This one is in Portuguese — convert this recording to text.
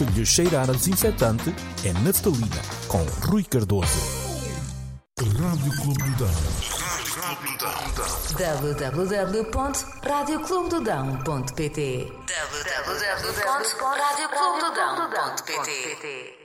se lhe cheirar a desinfetante, é naftalina, com Rui Cardoso. Rádio Clube do Dão. www.radioclubedodão.pt www.radioclubedodão.pt